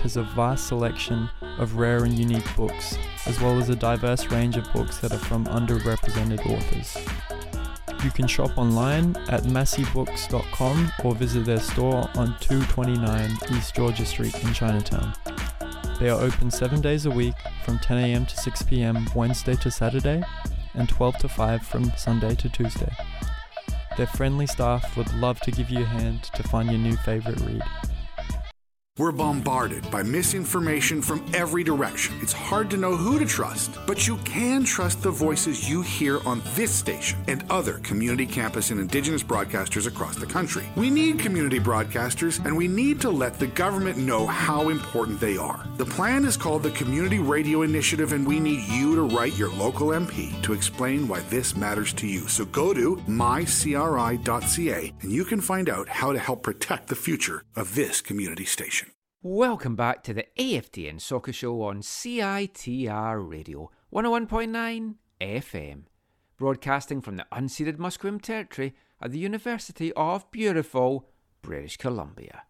has a vast selection of rare and unique books, as well as a diverse range of books that are from underrepresented authors. You can shop online at massybooks.com or visit their store on 229 East Georgia Street in Chinatown. They are open 7 days a week from 10 a.m. to 6 p.m. Wednesday to Saturday and 12 to 5 from Sunday to Tuesday. Their friendly staff would love to give you a hand to find your new favorite read. We're bombarded by misinformation from every direction. It's hard to know who to trust, but you can trust the voices you hear on this station and other community campus and Indigenous broadcasters across the country. We need community broadcasters, and we need to let the government know how important they are. The plan is called the Community Radio Initiative, and we need you to write your local MP to explain why this matters to you. So go to mycri.ca, and you can find out how to help protect the future of this community station. Welcome back to the AFTN Soccer Show on CITR Radio 101.9 FM, broadcasting from the unceded Musqueam Territory at the University of beautiful British Columbia.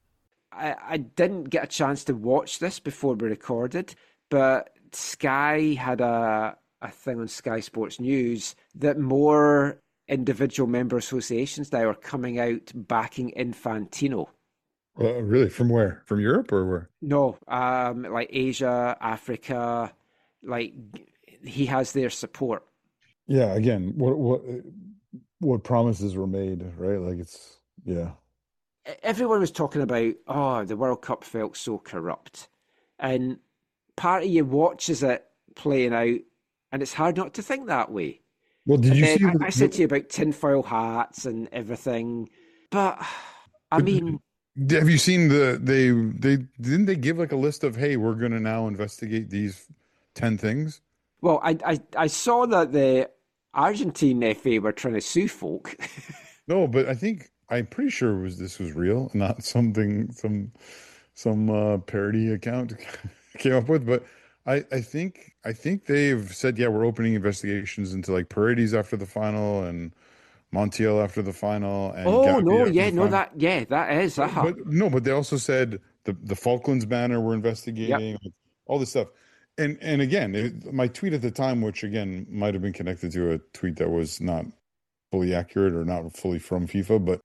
I didn't get a chance to watch this before we recorded, but Sky had a thing on Sky Sports News that more individual member associations now are coming out backing Infantino. Really? From where? From Europe or where? No, like Asia, Africa, like he has their support. Yeah, again, what promises were made, right? Like yeah. Everyone was talking about, the World Cup felt so corrupt. And part of you watches it playing out, and it's hard not to think that way. Well, did you see? I said to you about tinfoil hats and everything, but I mean... Have you seen they didn't they give like a list of, hey, we're going to now investigate these 10 things? Well, I saw that the Argentine FA were trying to sue folk. No, but I'm pretty sure this was real, not something some parody account came up with. But I think they've said, yeah, we're opening investigations into like Paredes after the final and Montiel after the final. And that is. But they also said the Falklands banner we're investigating, all this stuff. And again, my tweet at the time, which again might have been connected to a tweet that was not fully accurate or not fully from FIFA, but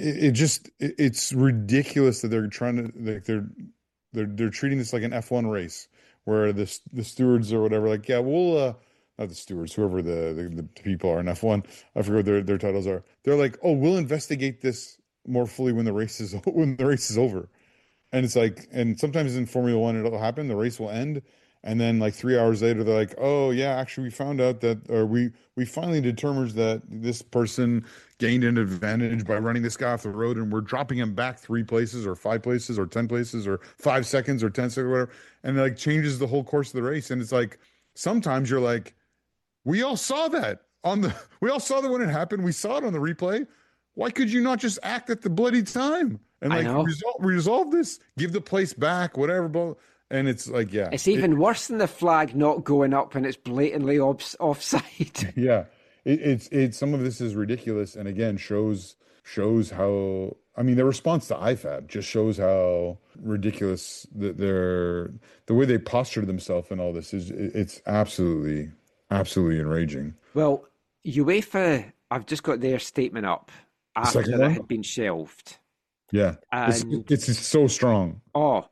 it's ridiculous that they're trying to like they're treating this like an F1 race where the stewards or whatever, like, yeah, we'll not the stewards, whoever the people are in F1, I forget what their titles are. They're like, oh, we'll investigate this more fully when the race is over. And it's like, and sometimes in Formula One it'll happen, the race will end, and then like 3 hours later they're like, oh yeah, actually we found out that, or we finally determined that this person gained an advantage by running this guy off the road, and we're dropping him back 3 places or 5 places or 10 places or 5 seconds or 10 seconds or whatever, and it like changes the whole course of the race. And it's like, sometimes you're like, we all saw that when it happened. We saw it on the replay. Why could you not just act at the bloody time and like resolve this, give the place back, whatever? And it's like, yeah, it's even worse than the flag not going up when it's blatantly offside. Yeah, it's some of this is ridiculous, and again shows how. I mean, the response to IFAB just shows how ridiculous the way they postured themselves and all this is. It's absolutely enraging. Well, UEFA, I've just got their statement up after it had been shelved. Yeah, it's so strong.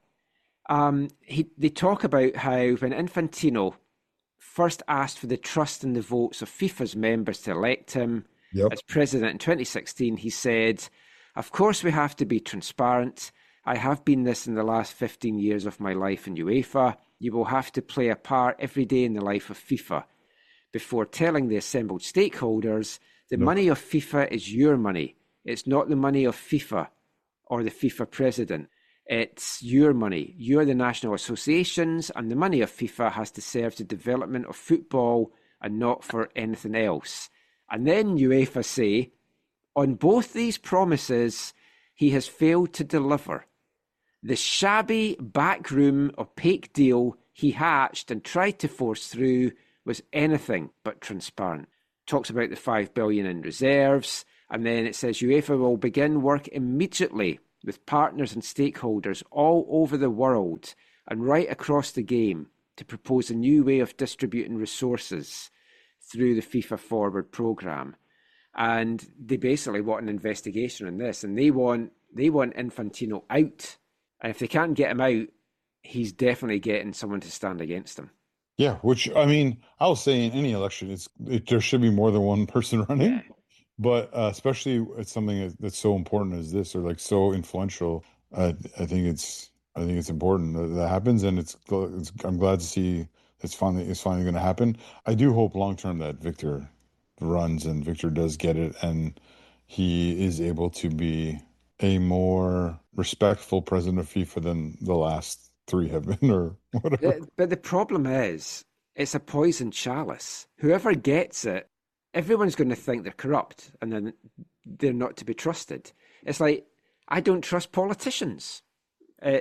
They talk about how when Infantino first asked for the trust and the votes of FIFA's members to elect him as president in 2016, he said, "Of course we have to be transparent. I have been this in the last 15 years of my life in UEFA. You will have to play a part every day in the life of FIFA." Before telling the assembled stakeholders, the money of FIFA is your money. It's not the money of FIFA or the FIFA president. It's your money. You're the national associations, and the money of FIFA has to serve the development of football and not for anything else. And then UEFA say, on both these promises, he has failed to deliver. The shabby, backroom, opaque deal he hatched and tried to force through was anything but transparent. Talks about the $5 billion in reserves, and then it says UEFA will begin work immediately with partners and stakeholders all over the world and right across the game to propose a new way of distributing resources through the FIFA Forward programme. And they basically want an investigation on this, and they want Infantino out. And if they can't get him out, he's definitely getting someone to stand against him. Yeah, which, I mean, I'll say in any election, there should be more than one person running. Yeah. But especially it's something that's so important as this, or like so influential. I think it's important that happens, and I'm glad to see it's finally going to happen. I do hope long term that Victor runs and Victor does get it, and he is able to be a more respectful president of FIFA than the last 3 have been, or whatever. But the problem is, it's a poisoned chalice. Whoever gets it, everyone's going to think they're corrupt, and then they're not to be trusted. It's like, I don't trust politicians. I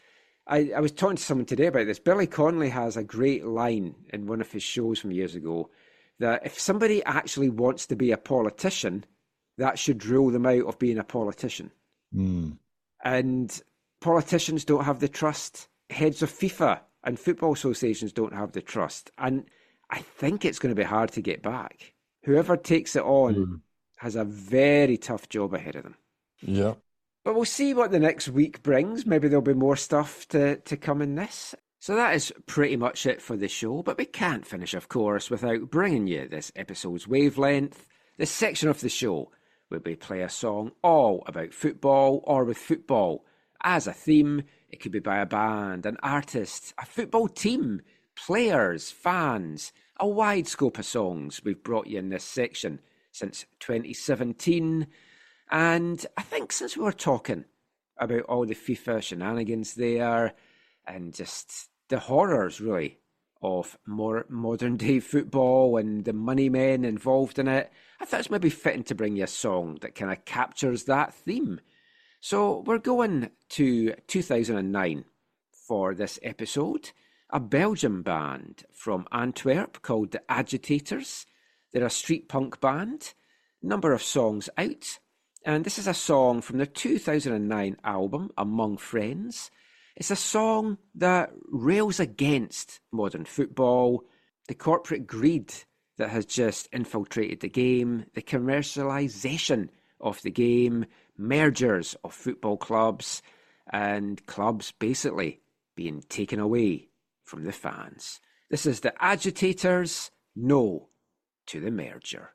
was talking to someone today about this. Billy Connolly has a great line in one of his shows from years ago that if somebody actually wants to be a politician, that should rule them out of being a politician. Mm. And politicians don't have the trust. Heads of FIFA and football associations don't have the trust. And I think it's going to be hard to get back. Whoever takes it on has a very tough job ahead of them. Yeah. But we'll see what the next week brings. Maybe there'll be more stuff to come in this. So that is pretty much it for the show. But we can't finish, of course, without bringing you this episode's wavelength. This section of the show where we play a song all about football or with football as a theme. It could be by a band, an artist, a football team, players, fans, a wide scope of songs we've brought you in this section since 2017. And I think since we were talking about all the FIFA shenanigans there and just the horrors, really, of more modern day football and the money men involved in it, I thought it's maybe fitting to bring you a song that kind of captures that theme. So we're going to 2009 for this episode. A Belgian band from Antwerp called the Agitators. They're a street punk band. Number of songs out. And this is a song from their 2009 album, Among Friends. It's a song that rails against modern football, the corporate greed that has just infiltrated the game, the commercialisation of the game, mergers of football clubs, and clubs basically being taken away from the fans. This is the Agitators, No to the Merger.